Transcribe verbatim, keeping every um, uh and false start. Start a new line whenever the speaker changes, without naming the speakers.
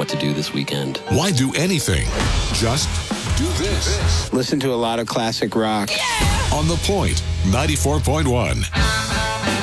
what to do this weekend.
Why do anything? Just do this.
Listen to a lot of classic rock.
On The Point, ninety-four point one.